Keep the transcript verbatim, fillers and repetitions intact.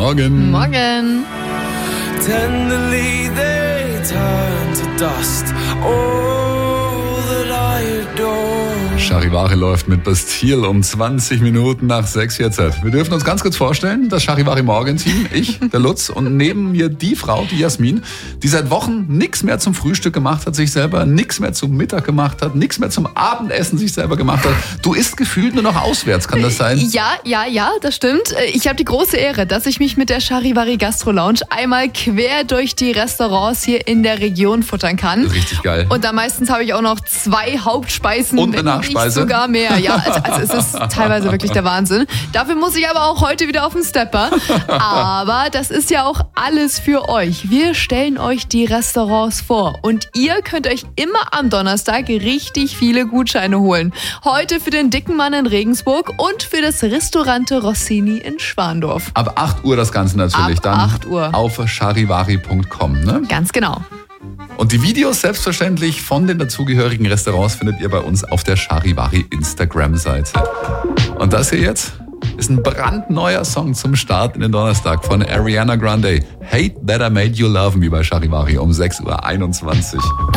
Morgen. Morgen. Tenderly they turn to dust. All that I adore. Charivari läuft mit Bastille um zwanzig Minuten nach sechs jetzt. Wir dürfen uns ganz kurz vorstellen, das Charivari Morgenteam, ich, der Lutz und neben mir die Frau, die Jasmin, die seit Wochen nichts mehr zum Frühstück gemacht hat, sich selber nichts mehr zum Mittag gemacht hat, nichts mehr zum Abendessen sich selber gemacht hat. Du isst gefühlt nur noch auswärts, kann das sein? Ja, ja, ja, das stimmt. Ich habe die große Ehre, dass ich mich mit der Charivari Gastro Lounge einmal quer durch die Restaurants hier in der Region futtern kann. Richtig geil. Und da meistens habe ich auch noch zwei Hauptspeisen. Und eine Nachspeise. Nicht sogar mehr, ja. Also, also es ist teilweise wirklich der Wahnsinn. Dafür muss ich aber auch heute wieder auf den Stepper. Aber das ist ja auch alles für euch. Wir stellen euch die Restaurants vor und ihr könnt euch immer am Donnerstag richtig viele Gutscheine holen. Heute für den Dicken Mann in Regensburg und für das Restaurante Rossini in Schwandorf. Ab acht Uhr das Ganze natürlich. Ab dann acht Uhr. Auf charivari punkt com, ne? Ganz genau. Und die Videos selbstverständlich von den dazugehörigen Restaurants findet ihr bei uns auf der Charivari Instagram-Seite. Und das hier jetzt ist ein brandneuer Song zum Start in den Donnerstag von Ariana Grande. Hate That I Made You Love Me bei Charivari um sechs Uhr einundzwanzig.